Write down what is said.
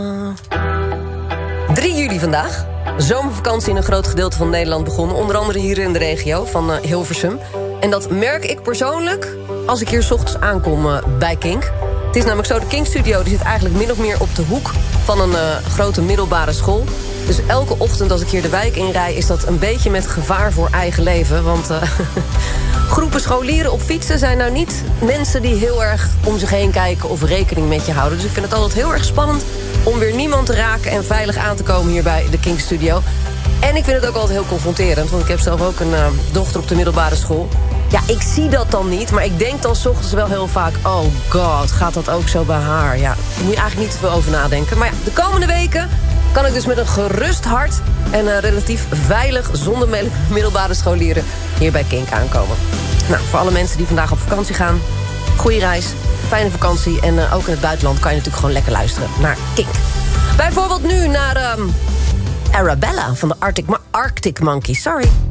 3 juli vandaag. Zomervakantie in een groot gedeelte van Nederland begonnen. Onder andere hier in de regio van Hilversum. En dat merk ik persoonlijk als ik hier 's ochtends aankom bij Kink. Het is namelijk zo, de Kink Studio die zit eigenlijk min of meer op de hoek van een grote middelbare school. Dus elke ochtend als ik hier de wijk inrij is dat een beetje met gevaar voor eigen leven. Want groepen scholieren op fietsen zijn nou niet mensen die heel erg om zich heen kijken of rekening met je houden. Dus ik vind het altijd heel erg spannend om weer niemand te raken en veilig aan te komen hier bij de Kink Studio. En ik vind het ook altijd heel confronterend, want ik heb zelf ook een dochter op de middelbare school. Ja, ik zie dat dan niet, maar ik denk dan 's ochtends wel heel vaak, oh god, gaat dat ook zo bij haar? Ja, daar moet je eigenlijk niet te veel over nadenken. Maar ja, de komende weken kan ik dus met een gerust hart en relatief veilig, zonder middelbare scholieren hier bij Kink aankomen. Nou, voor alle mensen die vandaag op vakantie gaan, goede reis, fijne vakantie. En ook in het buitenland kan je natuurlijk gewoon lekker luisteren naar Kink. Bijvoorbeeld nu naar Arabella van de Arctic Monkeys. Sorry.